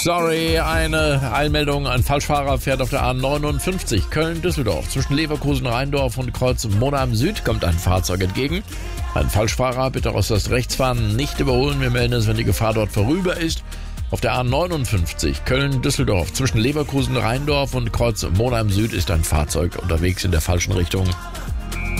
Sorry, eine Eilmeldung. Ein Falschfahrer fährt auf der A59 Köln-Düsseldorf. Zwischen Leverkusen-Rheindorf und Kreuz Monheim Süd kommt ein Fahrzeug entgegen. Ein Falschfahrer, bitte aus das Rechtsfahren nicht überholen. Wir melden es, wenn die Gefahr dort vorüber ist. Auf der A59 Köln-Düsseldorf zwischen Leverkusen-Rheindorf und Kreuz Monheim Süd ist ein Fahrzeug unterwegs in der falschen Richtung.